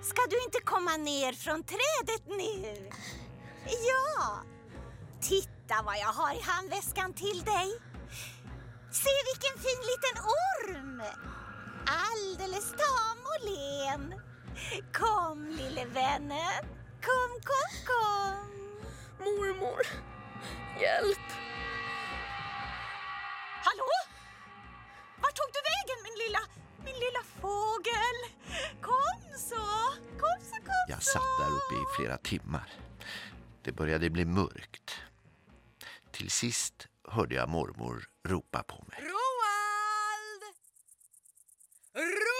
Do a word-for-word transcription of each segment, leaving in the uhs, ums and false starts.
Ska du inte komma ner från trädet nu? Ja. Titta vad jag har i handväskan till dig. Se vilken fin liten orm. Alldeles tam och len. Kom, lille vännen. Kom, kom, kom. Mormor, hjälp. Hallå? Vart tog du vägen, min lilla, min lilla fågel? Kom så, kom så, kom så. Jag satt där uppe i flera timmar. Det började bli mörkt. Till sist hörde jag mormor ropa på mig. Roald! Roald!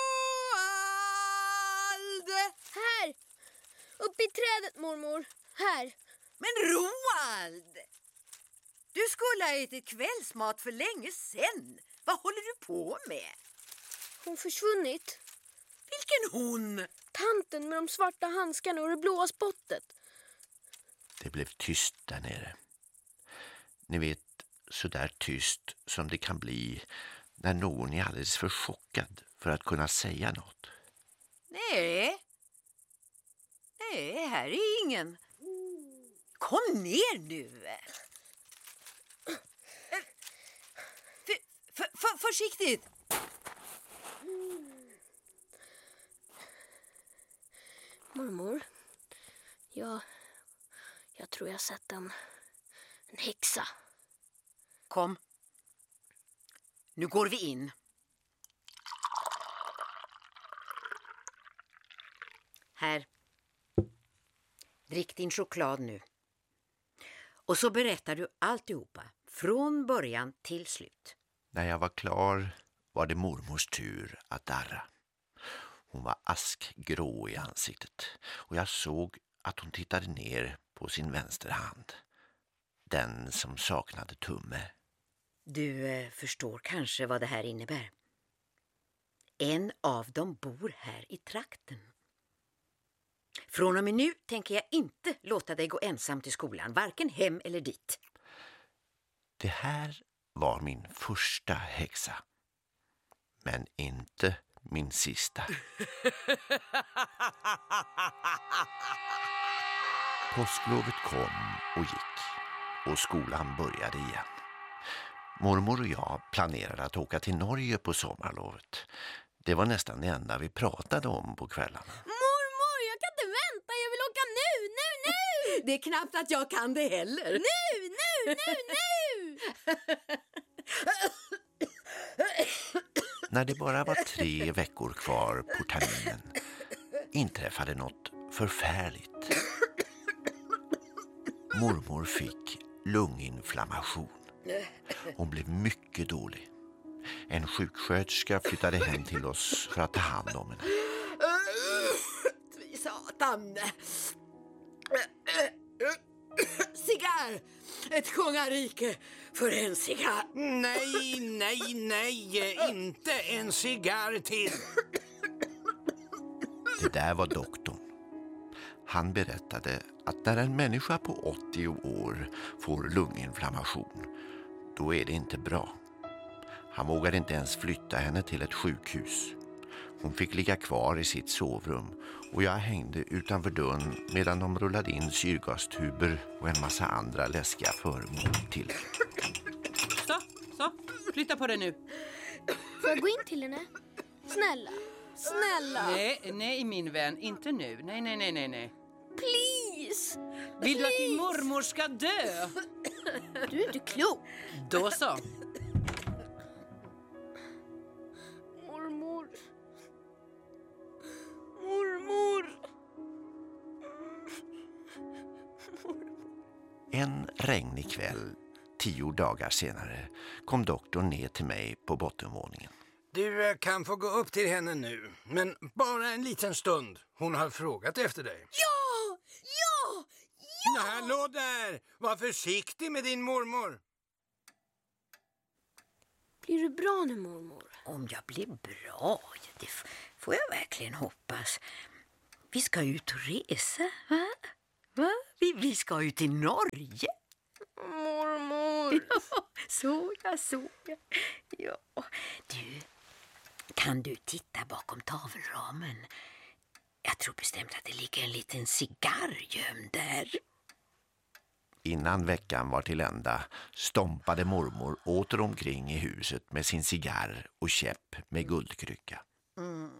Här! Upp i trädet, mormor. Här. Men Roald! Du skulle ha ätit kvällsmat för länge sedan. Vad håller du på med? Hon försvunnit. Vilken hon? Tanten med de svarta handskarna och det blåa spottet. Det blev tyst där nere. Ni vet, så där tyst som det kan bli när någon är alldeles för chockad för att kunna säga något. Nej. Nej, här är ingen. Kom ner nu. För, för, för, försiktigt. Mormor, jag, jag tror jag sett en, en häxa. Kom. Nu går vi in. Här. Drick din choklad nu. Och så berättar du alltihopa. Från början till slut. När jag var klar var det mormors tur att darra. Hon var askgrå i ansiktet och jag såg att hon tittade ner på sin vänsterhand. Den som saknade tumme. Du eh, förstår kanske vad det här innebär. En av dem bor här i trakten. Från och med nu tänker jag inte låta dig gå ensam till skolan, varken hem eller dit. Det här var min första häxa. Men inte min sista. Påsklovet kom och gick och skolan började igen. Mormor och jag planerade att åka till Norge på sommarlovet. Det var nästan det enda vi pratade om på kvällarna. Mormor, jag kan inte vänta. Jag vill åka nu, nu, nu. Det är knappt att jag kan det heller. Nu, nu, nu, nu. När det bara var tre veckor kvar på terminen inträffade något förfärligt. Mormor fick lunginflammation. Hon blev mycket dålig. En sjuksköterska flyttade hem till oss för att ta hand om henne. Fy satan. Cigarr. Ett kungarike för en cigarr. Nej, nej, nej. Inte en cigarr till. Det där var doktorn. Han berättade att när en människa på åttio år får lunginflammation, då är det inte bra. Han vågade inte ens flytta henne till ett sjukhus. Hon fick ligga kvar i sitt sovrum och jag hängde utanför dörren medan de rullade in syrgastuber och en massa andra läskiga föremål till. Så, så. Flytta på dig nu. Får jag gå in till henne? Snälla, snälla. Nej, nej min vän, inte nu. Nej, nej, nej, nej, nej. Please. Vill du att din mormor ska dö? Du är inte klok. Då så. Mormor. Mormor. En regnig kväll, tio dagar senare, kom doktorn ner till mig på bottenvåningen. Du eh, kan få gå upp till henne nu, men bara en liten stund. Hon har frågat efter dig. Ja! Ja! Ja! Hallå där! Var försiktig med din mormor. Blir du bra nu, mormor? Om jag blir bra, det f- får jag verkligen hoppas. Vi ska ut och resa, va? Va? Vi, vi ska ut till Norge. Mormor. Ja, så jag, så jag. Ja. Du, kan du titta bakom tavelramen? Jag tror bestämt att det ligger en liten cigarr gömd där. Innan veckan var till ända stompade mormor åter omkring i huset med sin cigarr och käpp med guldkrycka. Mm.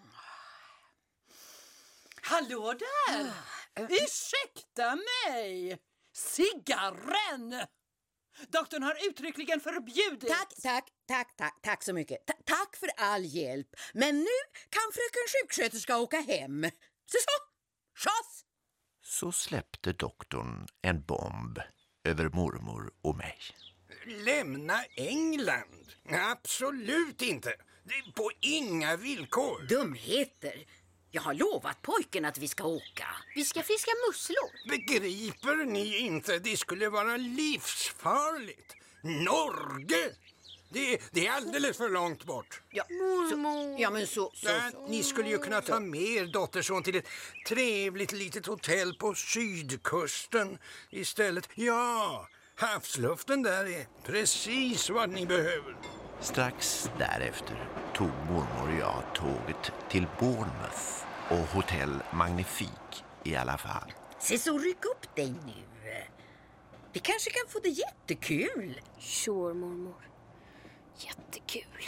Hallå där! Uh, uh, Ursäkta mig! Cigarren! Doktorn har uttryckligen förbjudit. Tack, tack, tack, tack, tack så mycket. Ta- tack för all hjälp. Men nu kan fröken sjuksköterska åka hem. Så så, skjuts! Så släppte doktorn en bomb över mormor och mig. Lämna England? Absolut inte. Det är på inga villkor. Dumheter. Jag har lovat pojken att vi ska åka. Vi ska fiska musslor. Begriper ni inte? Det skulle vara livsfarligt. Norge! Det, det är alldeles för långt bort. Ja, Mormor. så, ja men så, så, Nej, så. ni skulle ju kunna ta med er dotterson till ett trevligt litet hotell på sydkusten istället. Ja, havsluften där är precis vad ni behöver. Strax därefter tog mormor och jag tåget till Bournemouth och hotell Magnifique i alla fall. Se så, ryck upp dig nu. Vi kanske kan få det jättekul. Sure, mormor. Jättekul.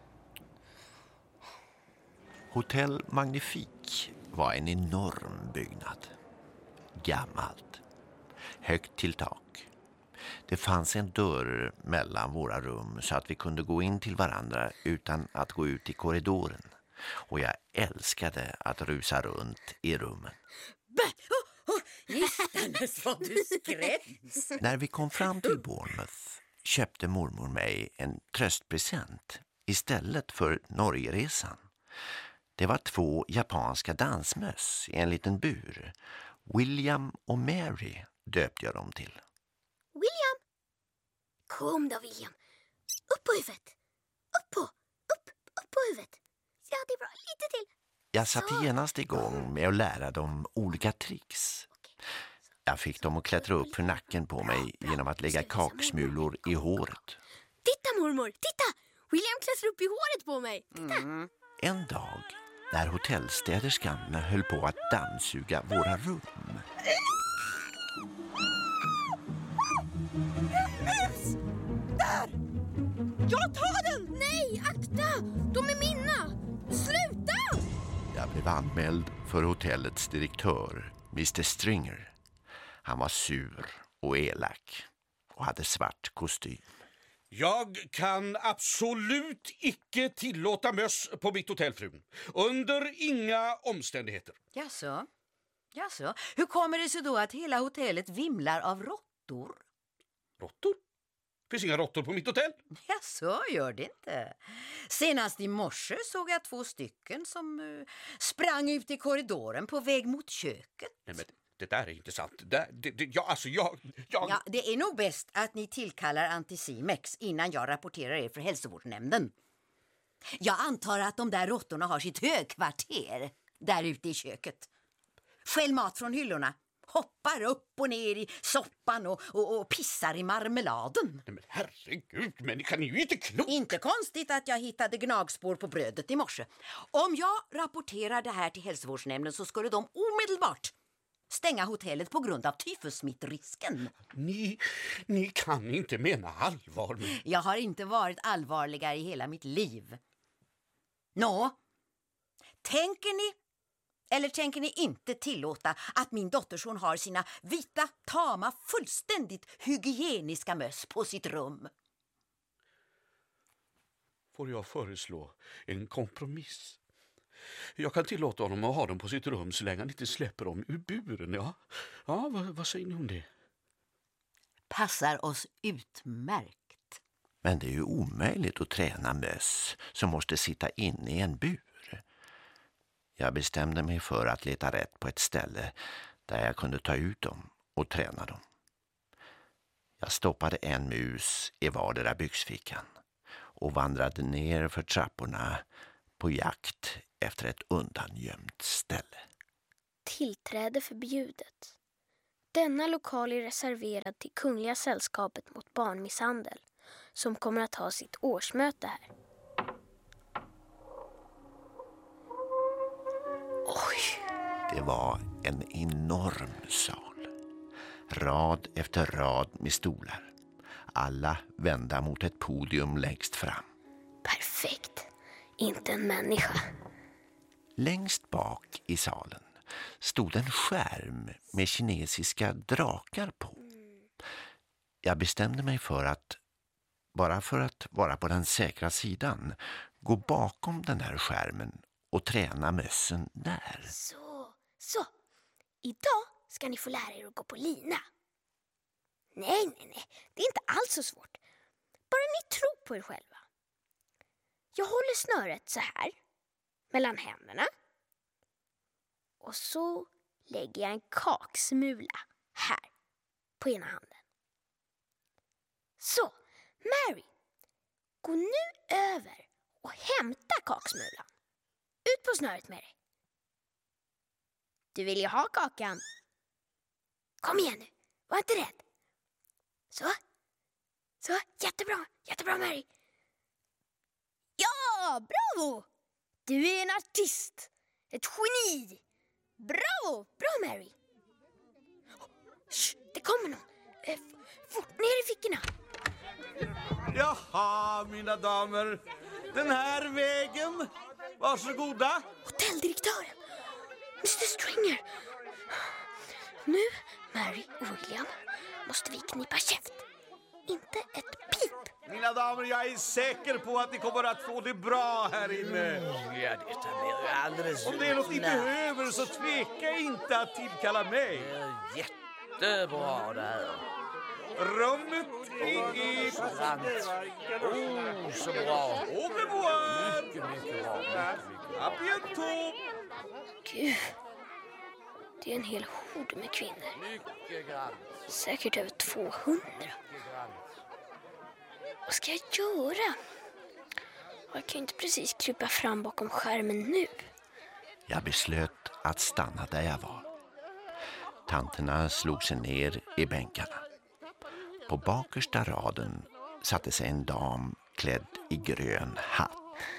Hotell Magnifique var en enorm byggnad. Gammalt. Högt till tak. Det fanns en dörr mellan våra rum så att vi kunde gå in till varandra utan att gå ut i korridoren. Och jag älskade att rusa runt i rummen. Oh, oh, Gistandes vad du skräms. När vi kom fram till Bournemouth köpte mormor mig en tröstpresent istället för Norgeresan. Det var två japanska dansmöss i en liten bur. William och Mary döpte jag dem till. William! Kom då, William. Upp på huvudet. Upp på. Upp, upp på huvudet. Ja, det är bra. Lite till. Jag satte genast igång med att lära dem olika tricks. Jag fick dem att klättra upp för nacken på mig genom att lägga kaksmulor i håret. Titta, mormor. Titta! William klättrar upp i håret på mig. Titta. Mm. En dag, när hotellstäderskan höll på att dammsuga våra rum. Mus! Där! Jag tar den! Nej, akta! De är mina! Sluta! Jag blev anmäld för hotellets direktör, mister Stringer. Han var sur och elak och hade svart kostym. Jag kan absolut icke tillåta möss på mitt hotellfrun. Under inga omständigheter. Jaså? Jaså? Hur kommer det sig då att hela hotellet vimlar av råttor? Råttor? Finns inga råttor på mitt hotell? Jaså, gör det inte. Senast i morse såg jag två stycken som uh, sprang ut i korridoren på väg mot köket. Nej, men det där är inte sant. Det, det, det, ja, alltså, jag, jag... Ja, det är nog bäst att ni tillkallar Anticimex innan jag rapporterar er för hälsovårdsnämnden. Jag antar att de där råttorna har sitt högkvarter där ute i köket. Skäll mat från hyllorna. Hoppar upp och ner i soppan och, och, och pissar i marmeladen. Nej, men herregud, men det kan ju inte klokt. Inte konstigt att jag hittade gnagspår på brödet i morse. Om jag rapporterar det här till hälsovårdsnämnden så skulle de omedelbart stänga hotellet på grund av tyfussmittrisken. Ni, ni kan inte mena allvar med... Jag har inte varit allvarligare i hela mitt liv. Nå, tänker ni eller tänker ni inte tillåta att min dotterson har sina vita, tama, fullständigt hygieniska möss på sitt rum? Får jag föreslå en kompromiss? Jag kan tillåta honom att ha dem på sitt rum så länge han inte släpper dem ur buren. Ja, ja vad, vad säger ni om det? Passar oss utmärkt. Men det är ju omöjligt att träna möss som måste sitta inne i en bur. Jag bestämde mig för att leta rätt på ett ställe där jag kunde ta ut dem och träna dem. Jag stoppade en mus i vardera byxfickan och vandrade ner för trapporna på jakt efter ett undangömt ställe. Tillträde förbjudet. Denna lokal är reserverad till Kungliga sällskapet mot barnmisshandel som kommer att ha sitt årsmöte här. Oj! Det var en enorm sal. Rad efter rad med stolar. Alla vända mot ett podium längst fram. Perfekt. Inte en människa. Längst bak i salen stod en skärm med kinesiska drakar på. Jag bestämde mig för att, bara för att vara på den säkra sidan, gå bakom den här skärmen och träna mössen där. Så, så. Idag ska ni få lära er att gå på lina. Nej, nej, nej. Det är inte alls så svårt. Bara ni tror på er själva. Jag håller snöret så här, mellan händerna. Och så lägger jag en kaksmula här, på ena handen. Så, Mary, gå nu över och hämta kaksmulan. Ut på snöret med dig. Du vill ju ha kakan. Kom igen nu, var inte rädd. Så, så, jättebra, jättebra Mary. Ja, bravo! Du är en artist, ett geni. Bravo, bra Mary. Shh, det kommer någon. Eh, fort ner i fickorna. Jaha, mina damer. Den här vägen. Varsågoda. Hotelldirektören, mister Stringer. Nu, Mary och William, måste vi knipa käft. Inte ett pip. Mina damer, jag är säker på att ni kommer att få det bra här inne. Ja, det blir ju alldeles... Om det är något ni behöver så tveka inte att tillkalla mig. Det är jättebra det här. Rummet är i... Oh, så bra. Au revoir. Mycket, mycket bra. Mycket, mycket bra. À bientôt. Gud, det är en hel hord med kvinnor. Mycket grann. Säkert över tvåhundra. Vad ska jag göra? Jag kan inte precis krypa fram bakom skärmen nu. Jag beslöt att stanna där jag var. Tanterna slog sig ner i bänkarna. På bakersta raden satte sig en dam klädd i grön hatt.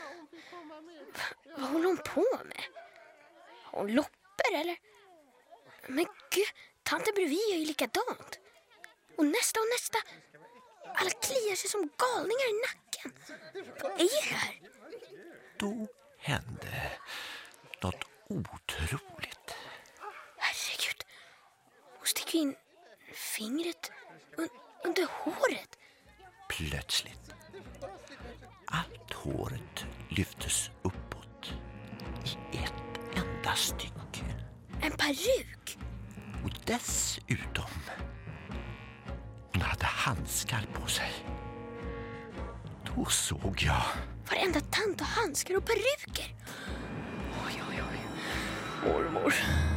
Vad håller hon på med? Har hon loppor eller? Men gud, tanten bredvid är ju likadant. Och nästa och nästa. Alla kliar sig som galningar i nacken. Vad är det här? Då hände något otroligt. Herregud. Hon sticker in fingret un- under håret. Plötsligt. Allt håret lyftes uppåt i ett enda stycke. En peruk. Och dessutom, hon hade handskar på sig. Då såg jag. Varenda tant har handskar och peruker. Oj, oj, oj. Mormor.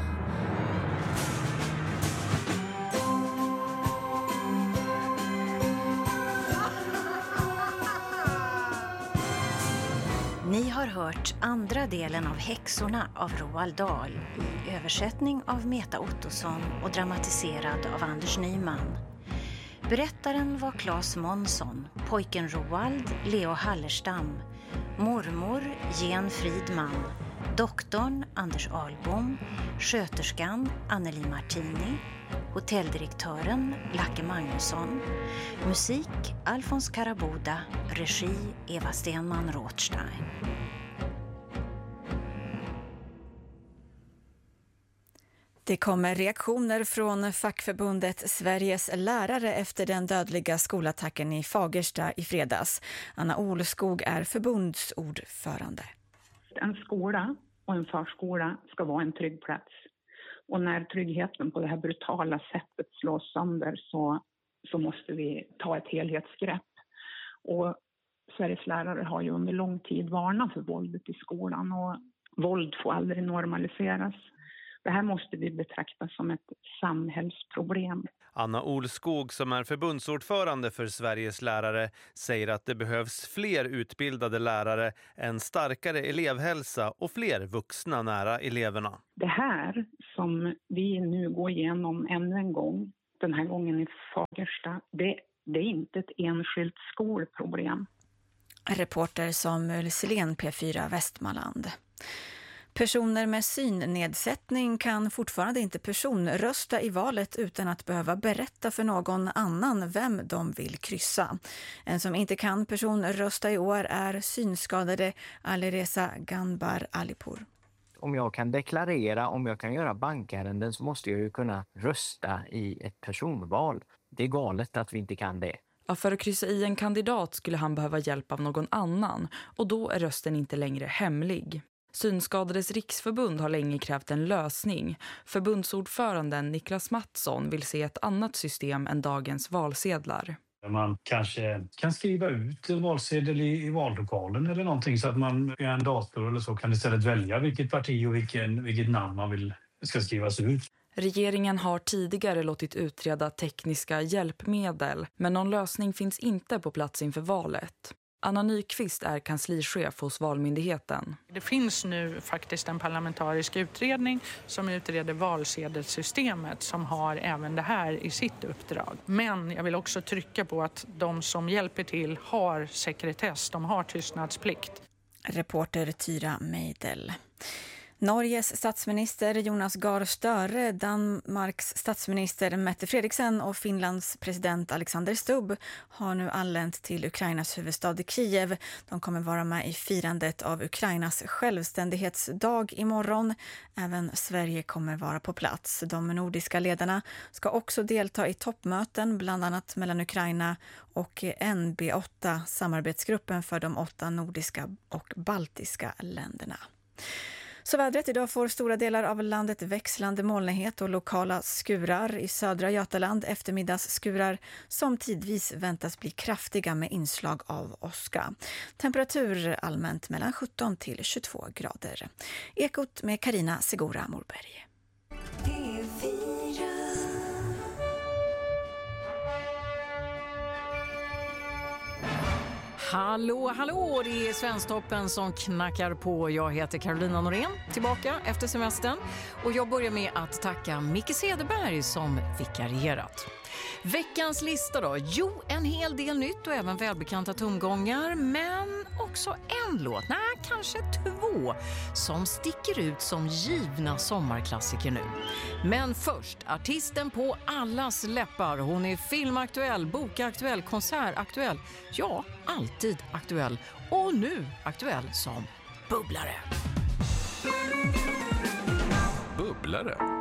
Ni har hört andra delen av Häxorna av Roald Dahl i översättning av Meta Ottosson och dramatiserad av Anders Nyman. Berättaren var Claes Månsson, pojken Roald, Leo Hallerstam, mormor Jen Fridman, doktorn Anders Ahlbom, sköterskan Anneli Martini, hotelldirektören Lacke Magnusson, musik Alfons Karaboda, regi Eva Stenman Rothstein. Det kommer reaktioner från fackförbundet Sveriges lärare efter den dödliga skolattacken i Fagersta i fredags. Anna Olskog är förbundsordförande. En skola och en förskola ska vara en trygg plats. Och när tryggheten på det här brutala sättet slås sönder så, så måste vi ta ett helhetsgrepp. Och Sveriges lärare har ju under lång tid varnat för våldet i skolan och våld får aldrig normaliseras. Det här måste vi betrakta som ett samhällsproblem. Anna Olskog, som är förbundsordförande för Sveriges lärare, säger att det behövs fler utbildade lärare, en starkare elevhälsa och fler vuxna nära eleverna. Det här som vi nu går igenom ännu en gång, den här gången i Fagersta, det, det är inte ett enskilt skolproblem. Reporter Samuel Selén, P fyra Västmanland. Personer med synnedsättning kan fortfarande inte personrösta i valet utan att behöva berätta för någon annan vem de vill kryssa. En som inte kan personrösta i år är synskadade Alireza Ganbar Alipur. Om jag kan deklarera, om jag kan göra bankärenden så måste jag ju kunna rösta i ett personval. Det är galet att vi inte kan det. Ja, för att kryssa i en kandidat skulle han behöva hjälp av någon annan och då är rösten inte längre hemlig. Synskadades riksförbund har länge krävt en lösning. Förbundsordföranden Niklas Mattsson vill se ett annat system än dagens valsedlar. Man kanske kan skriva ut valsedel i, i vallokalen eller någonting så att man via en dator eller så kan istället välja vilket parti och vilken, vilket namn man vill ska skrivas ut. Regeringen har tidigare låtit utreda tekniska hjälpmedel, men någon lösning finns inte på plats inför valet. Anna Nyqvist är kanslichef hos Valmyndigheten. Det finns nu faktiskt en parlamentarisk utredning som utreder valsedelssystemet som har även det här i sitt uppdrag. Men jag vill också trycka på att de som hjälper till har sekretess, de har tystnadsplikt. Reporter Tyra Meidel. Norges statsminister Jonas Gahr Støre, Danmarks statsminister Mette Frederiksen och Finlands president Alexander Stubb har nu anlänt till Ukrainas huvudstad Kiev. De kommer vara med i firandet av Ukrainas självständighetsdag imorgon. Även Sverige kommer vara på plats. De nordiska ledarna ska också delta i toppmöten, bland annat mellan Ukraina och N B åtta, samarbetsgruppen för de åtta nordiska och baltiska länderna. Så vädret: idag får stora delar av landet växlande molnighet och lokala skurar. I södra Götaland eftermiddagsskurar som tidvis väntas bli kraftiga med inslag av åska. Temperatur allmänt mellan sjutton till tjugotvå grader. Ekot med Karina Segura Morberg. Hallå, hallå, det är Svensktoppen som knackar på. Jag heter Carolina Norén, tillbaka efter semestern. Och jag börjar med att tacka Micke Cederberg som vikarierat. Veckans lista då? Jo, en hel del nytt och även välbekanta tomgångar. Men också en låt, nej kanske två, som sticker ut som givna sommarklassiker nu. Men först, artisten på allas läppar. Hon är filmaktuell, bokaktuell, konsertaktuell. Ja, alltid aktuell. Och nu aktuell som bubblare. Bubblare?